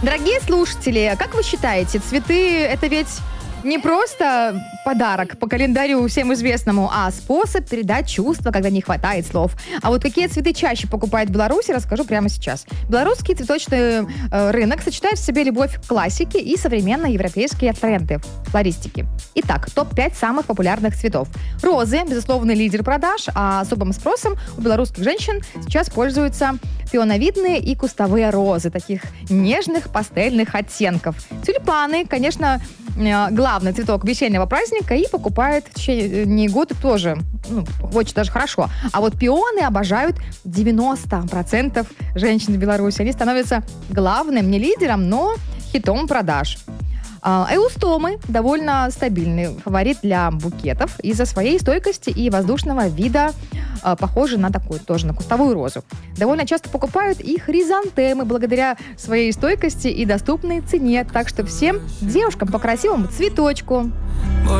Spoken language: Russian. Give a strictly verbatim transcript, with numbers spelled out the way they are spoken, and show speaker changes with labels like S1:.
S1: Дорогие слушатели, как вы считаете, цветы это ведь не просто подарок по календарю всем известному, а способ передать чувства, когда не хватает слов. А вот какие цветы чаще покупают в Беларуси, расскажу прямо сейчас. Белорусский цветочный э, рынок сочетает в себе любовь к классике и современные европейские тренды флористики. Итак, топ пять самых популярных цветов. Розы, безусловный лидер продаж, а особым спросом у белорусских женщин сейчас пользуются пионовидные и кустовые розы, таких нежных пастельных оттенков. Тюльпаны, конечно, главный цветок весеннего праздника, и покупают в течение года тоже, ну, очень даже хорошо. А вот пионы обожают девяносто процентов женщин в Беларуси. Они становятся главным, не лидером, но хитом продаж. Эустомы довольно стабильный фаворит для букетов из-за своей стойкости и воздушного вида, похожий на такую, тоже на кустовую розу. Довольно часто покупают и хризантемы благодаря своей стойкости и доступной цене. Так что всем девушкам по красивому цветочку.